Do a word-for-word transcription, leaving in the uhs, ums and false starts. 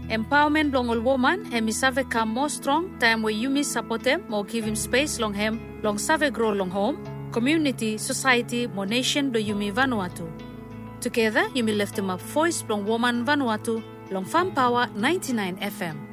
Empowerment long all woman, hemi save come more strong, time where you miss support him, more give him space long him, long save grow long home, community, society, more nation do Yumi Vanuatu. Together, Yumi lift him up voice long woman Vanuatu, long Farm Power ninety-nine F M.